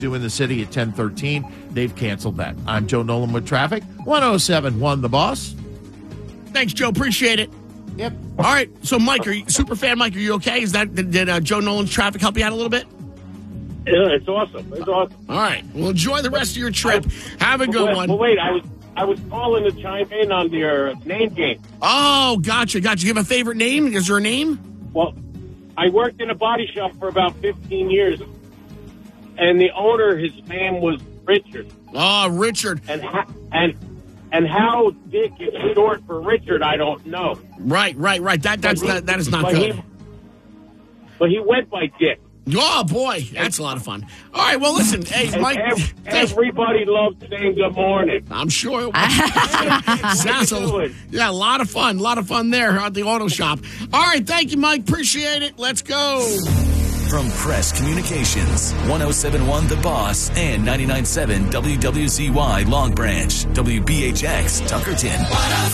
due in the city at 10:13. They've canceled that. I'm Joe Nolan with traffic. 107.1 The Boss. Thanks, Joe. Appreciate it. Yep. All right. So, Mike, super fan Mike, are you okay? Did Joe Nolan's traffic help you out a little bit? Yeah, it's awesome. It's awesome. All right. Well, enjoy the rest of your trip. Have a good one. Well, wait, I was calling to chime in on your name game. Oh, gotcha. You have a favorite name? Is there a name? Well, I worked in a body shop for about 15 years, and the owner, his name was Richard. Oh, Richard. And how Dick is short for Richard, I don't know. Right. That is not good. But he went by Dick. Oh, boy. That's a lot of fun. All right. Well, listen. Hey, Mike. Everybody loves saying good morning. I'm sure it was. Sounds a lot of fun. A lot of fun there at the auto shop. All right. Thank you, Mike. Appreciate it. Let's go. From Crest Communications, 107.1 The Boss and 99.7 WWZY Long Branch, WBHX Tuckerton.